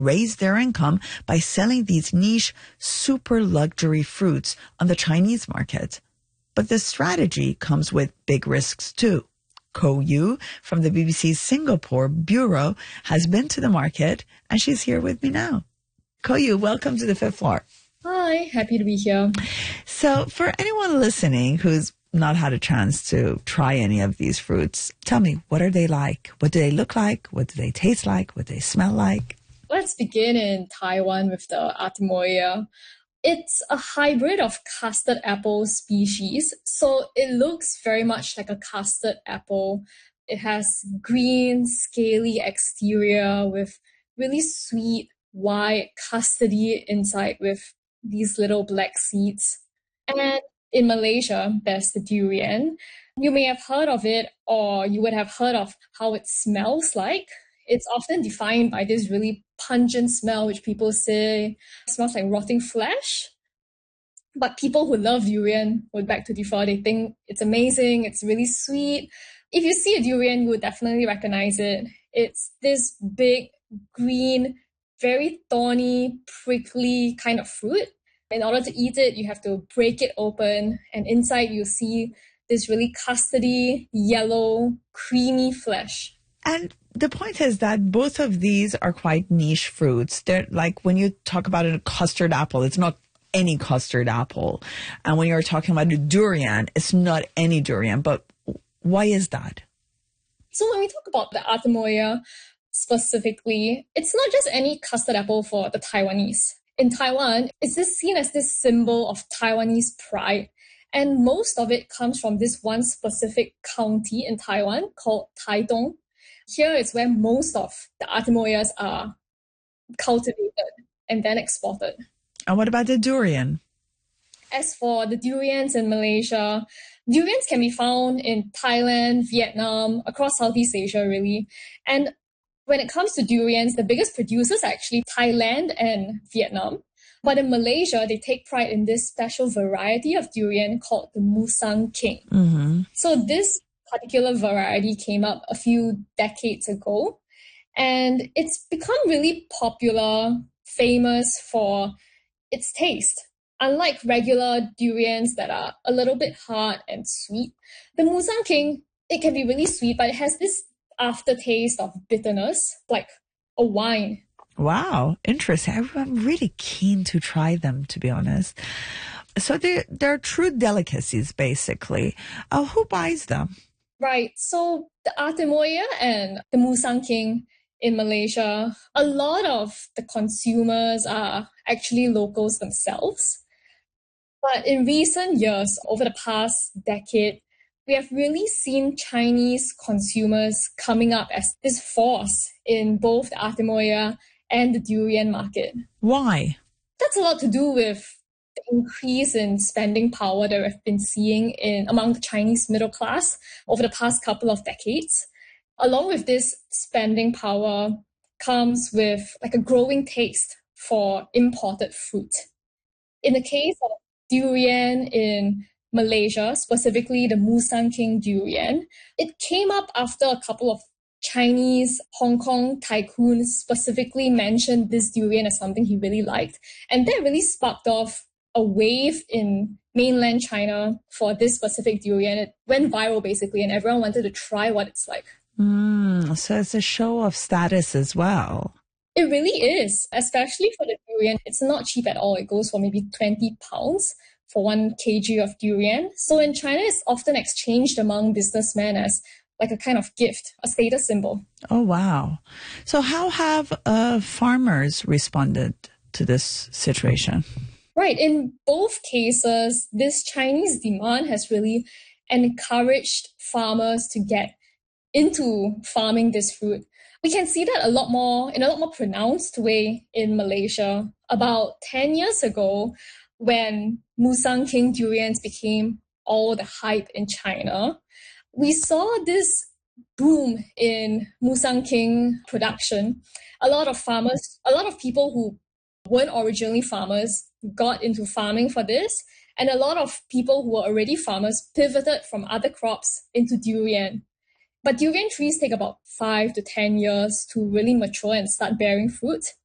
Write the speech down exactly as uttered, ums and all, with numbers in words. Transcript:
raise their income by selling these niche, super luxury fruits on the Chinese market. But this strategy comes with big risks too. Ko Yu from the B B C's Singapore Bureau has been to the market, and she's here with me now. Ko Yu, welcome to the fifth floor. Hi, happy to be here. So for anyone listening who's not had a chance to try any of these fruits, tell me, what are they like? What do they look like? What do they taste like? What do they smell like? Let's begin in Taiwan with the Artemisia. It's a hybrid of custard apple species, so it looks very much like a custard apple. It has green, scaly exterior with really sweet, white, custardy inside with these little black seeds. And in Malaysia, there's the durian. You may have heard of it, or you would have heard of how it smells like. It's often defined by this really pungent smell, which people say smells like rotting flesh. But people who love durian would beg to differ. They think it's amazing, it's really sweet. If you see a durian, you would definitely recognize it. It's this big, green, very thorny, prickly kind of fruit. In order to eat it, you have to break it open, and inside you see this really custardy, yellow, creamy flesh. And the point is that both of these are quite niche fruits. They're like, when you talk about a custard apple, it's not any custard apple. And when you're talking about a durian, it's not any durian. But why is that? So when we talk about the Artemisia specifically, it's not just any custard apple for the Taiwanese. In Taiwan, it's this seen as this symbol of Taiwanese pride. And most of it comes from this one specific county in Taiwan called Taitung. Here is where most of the Artemisias are cultivated and then exported. And what about the durian? As for the durians in Malaysia, durians can be found in Thailand, Vietnam, across Southeast Asia really. And when it comes to durians, the biggest producers are actually Thailand and Vietnam. But in Malaysia, they take pride in this special variety of durian called the Musang King. Mm-hmm. So this particular variety came up a few decades ago, and it's become really popular, famous for its taste. Unlike regular durians that are a little bit hard and sweet, the Musang King, it can be really sweet, but it has this aftertaste of bitterness, like a wine. Wow, interesting. I'm really keen to try them, to be honest. So they're, they're true delicacies, basically. Uh, who buys them? Right. So the Artemisia and the Musang King in Malaysia, a lot of the consumers are actually locals themselves. But in recent years, over the past decade, we have really seen Chinese consumers coming up as this force in both the Artemisia and the durian market. Why? That's a lot to do with the increase in spending power that we've been seeing in among the Chinese middle class over the past couple of decades. Along with this spending power comes with like a growing taste for imported fruit. In the case of durian in Malaysia, specifically the Musang King durian, it came up after a couple of Chinese Hong Kong tycoons specifically mentioned this durian as something he really liked. And that really sparked off a wave in mainland China for this specific durian. It went viral basically, and everyone wanted to try what it's like. Mm, so it's a show of status as well. It really is, especially for the durian. It's not cheap at all. It goes for maybe twenty pounds for one kilogram of durian. So in China, it's often exchanged among businessmen as like a kind of gift, a status symbol. Oh, wow. So how have uh, farmers responded to this situation? Right. In both cases, this Chinese demand has really encouraged farmers to get into farming this fruit. We can see that a lot more, in a lot more pronounced way in Malaysia. About ten years ago, when Musang King durians became all the hype in China, we saw this boom in Musang King production. A lot of farmers, a lot of people who weren't originally farmers got into farming for this, and a lot of people who were already farmers pivoted from other crops into durian. But durian trees take about five to ten years to really mature and start bearing fruit.